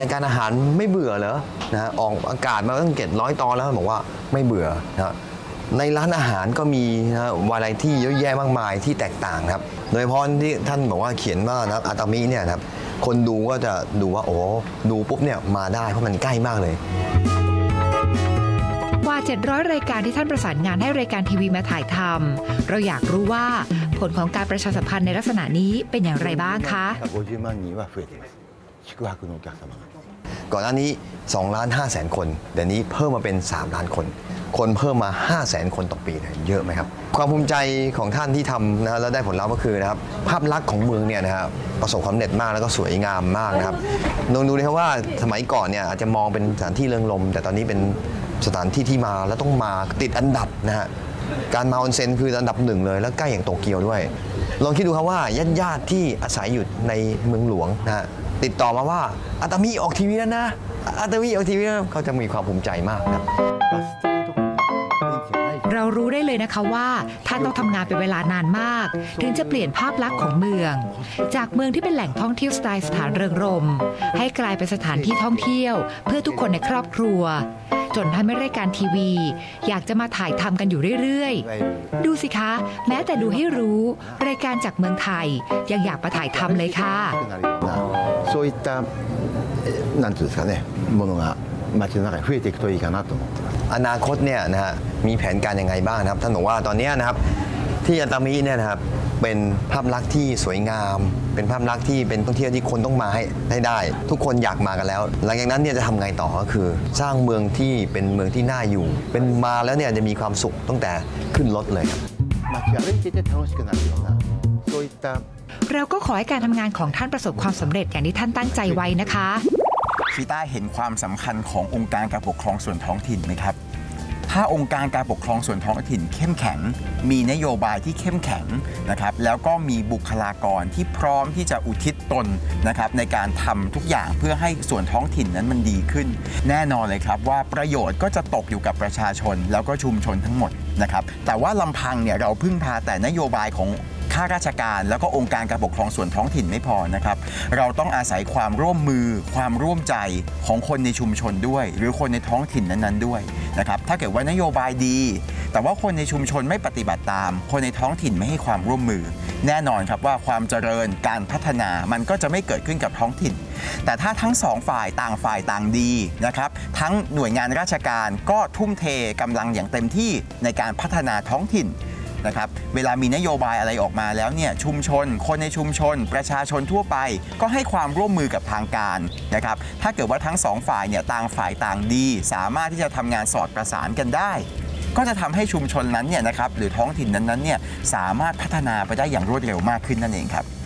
รายการอาหารไม่เบื่อเหรอนะออกอากาศมาตั้ง700 ตอนแล้วบอกว่าไม่เบื่อนะในร้านอาหารก็มีนะวาไรตี้เยอะแยะมากมายที่แตกต่างครับโดยเฉพาะที่ท่านบอกว่าเขียนว่านะอาตามิเนี่ยครับคนดูก็จะดูว่าโอ้ดูปุ๊บเนี่ยมาได้เพราะมันใกล้มากเลยกว่า700 รายการที่ท่านประสานงานให้รายการทีวีมาถ่ายทำเราอยากรู้ว่าผลของการประชาสัมพันธ์ในลักษณะนี้เป็นอย่างไรบ้างคะก่อนหน้านี้2.5 ล้านคนเดี๋ยวนี้เพิ่มมาเป็น3 ล้านคนคนเพิ่มมา500,000 คนต่อปีเยอะไหมครับความภูมิใจของท่านที่ทำนะแล้วได้ผลลัพธ์ก็คือนะครับภาพลักษณ์ของเมืองเนี่ยนะครับประสบความสำเร็จมากแล้วก็สวยงามมากนะครับลองดูนะครับว่าสมัยก่อนเนี่ยอาจจะมองเป็นสถานที่เริงรมย์แต่ตอนนี้เป็นสถานที่ที่มาแล้วต้องมาติดอันดับนะฮะการมาออนเซ็นคืออันดับ1เลยแล้วใกล้อย่างโตเกียวด้วยลองคิดดูครับว่าญาติที่อาศัยอยู่ในเมืองหลวงนะฮะติดต่อมาว่าอาตามิออกทีวีแล้วนะอาตามิออกทีวีแล้วเขาจะมีความภูมิใจมากครับเรารู้ได้เลยนะคะว่าท่านต้องทำงานเป็นเวลานานมากถึงจะเปลี่ยนภาพลักษณ์ของเมืองจากเมืองที่เป็นแหล่งท่องเที่ยวสไตล์สถานเริงรมย์ให้กลายเป็นสถานที่ท่องเที่ยวเพื่อทุกคนในครอบครัวจนทำให้รายการทีวีอยากจะมาถ่ายทำกันอยู่เรื่อยๆดูสิคะแม้แต่ดูให้รู้รายการจากเมืองไทยยังอยากมาถ่ายทำเลยค่ะそういったなんていうんですかねものが街の中に増えていくといいかなと思ってますอนาคตเนี่ยนะฮะมีแผนการยังไงบ้างครับท่านบอกว่าตอนนี้นะครับที่อาตามิเนี่ยนะครับเป็นภาพลักษณ์ที่สวยงามเป็นภาพลักษณ์ที่เป็นท่องเที่ยวที่คนต้องมาให้ได้ทุกคนอยากมากันแล้วหลังจากนั้นเนี่ยจะทำไงต่อก็คือสร้างเมืองที่เป็นเมืองที่น่าอยู่เป็นมาแล้วเนี่ยจะมีความสุขตั้งแต่ขึ้นรถเลยครับเราก็ขอให้การทำงานของท่านประสบความสำเร็จอย่างที่ท่านตั้งใจไว้นะคะชีต้าเห็นความสำคัญขององค์การการปกครองส่วนท้องถิ่นไหมครับถ้าองค์การการปกครองส่วนท้องถิ่นเข้มแข็งมีนโยบายที่เข้มแข็งนะครับแล้วก็มีบุคลากรที่พร้อมที่จะอุทิศตนนะครับในการทำทุกอย่างเพื่อให้ส่วนท้องถิ่นนั้นมันดีขึ้นแน่นอนเลยครับว่าประโยชน์ก็จะตกอยู่กับประชาชนแล้วก็ชุมชนทั้งหมดนะครับแต่ว่าลำพังเนี่ยเราพึ่งพาแต่นโยบายของข้าราชการแล้วก็องค์การการปกครองส่วนท้องถิ่นไม่พอนะครับเราต้องอาศัยความร่วมมือความร่วมใจของคนในชุมชนด้วยหรือคนในท้องถิ่นนั้นๆด้วยนะครับถ้าเกิดว่านโยบายดีแต่ว่าคนในชุมชนไม่ปฏิบัติตามคนในท้องถิ่นไม่ให้ความร่วมมือแน่นอนครับว่าความเจริญการพัฒนามันก็จะไม่เกิดขึ้นกับท้องถิ่นแต่ถ้าทั้งสองฝ่ายต่างดีนะครับทั้งหน่วยงานราชการก็ทุ่มเทกำลังอย่างเต็มที่ในการพัฒนาท้องถิ่นนะครับเวลามีนโยบายอะไรออกมาแล้วเนี่ยชุมชนคนในชุมชนประชาชนทั่วไปก็ให้ความร่วมมือกับทางการนะครับถ้าเกิดว่าทั้งสองฝ่ายเนี่ยต่างฝ่ายต่างดีสามารถที่จะทำงานสอดประสานกันได้ก็จะทำให้ชุมชนนั้นเนี่ยนะครับหรือท้องถิ่นนั้นๆเนี่ยสามารถพัฒนาไปได้อย่างรวดเร็วมากขึ้นนั่นเองครับ